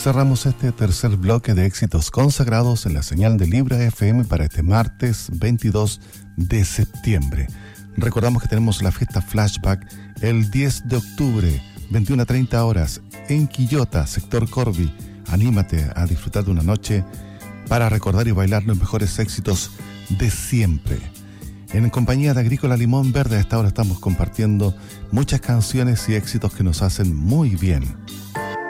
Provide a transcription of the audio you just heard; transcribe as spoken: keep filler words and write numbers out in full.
Cerramos este tercer bloque de éxitos consagrados en la señal de Libra F M para este martes veintidós de septiembre. Recordamos que tenemos la fiesta Flashback el diez de octubre, veintiuna treinta horas, en Quillota, sector Corby. Anímate a disfrutar de una noche para recordar y bailar los mejores éxitos de siempre. En compañía de Agrícola Limón Verde, a esta hora estamos compartiendo muchas canciones y éxitos que nos hacen muy bien.